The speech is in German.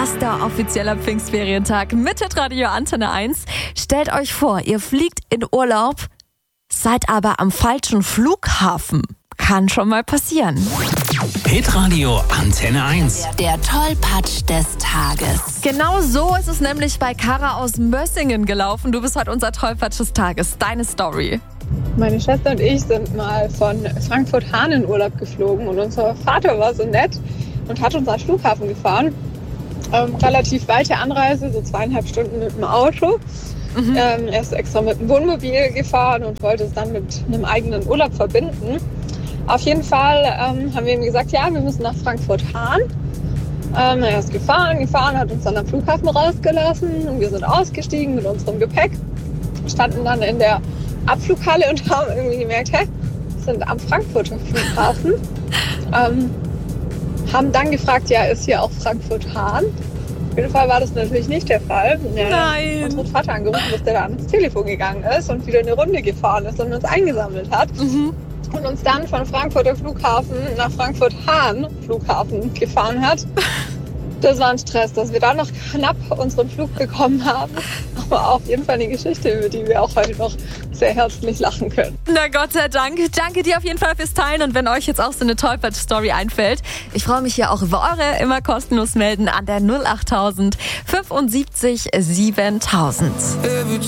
erster offizieller Pfingstferientag mit Radio Antenne 1. Stellt euch vor, ihr fliegt in Urlaub, seid aber am falschen Flughafen. Kann schon mal passieren. Hitradio Antenne 1. Der Tollpatsch des Tages. Genau so ist es nämlich bei Kara aus Mössingen gelaufen. Du bist heute unser Tollpatsch des Tages. Deine Story. Meine Schwester und ich sind mal von Frankfurt-Hahn in Urlaub geflogen und unser Vater war so nett und hat uns an den Flughafen gefahren. Relativ weite Anreise, so 2,5 Stunden mit dem Auto. Er ist extra mit dem Wohnmobil gefahren und wollte es dann mit einem eigenen Urlaub verbinden. Auf jeden Fall haben wir ihm gesagt, ja, wir müssen nach Frankfurt-Hahn. Er ist gefahren, hat uns dann am Flughafen rausgelassen und wir sind ausgestiegen mit unserem Gepäck. Standen dann in der Abflughalle und haben irgendwie gemerkt, wir sind am Frankfurter Flughafen. Haben dann gefragt, ja, ist hier auch Frankfurt-Hahn? Auf jeden Fall war das natürlich nicht der Fall. Nein. Unseren Vater angerufen, dass der da ans Telefon gegangen ist und wieder eine Runde gefahren ist und uns eingesammelt hat. Und uns dann von Frankfurter Flughafen nach Frankfurt-Hahn Flughafen gefahren hat. Das war ein Stress, dass wir da noch knapp unseren Flug bekommen haben. Aber auf jeden Fall eine Geschichte, über die wir auch heute noch sehr herzlich lachen können. Na Gott sei Dank. Danke dir auf jeden Fall fürs Teilen. Und wenn euch jetzt auch so eine Tollpatsch-Story einfällt, ich freue mich hier auch über eure immer kostenlos melden an der 08000 75 7000.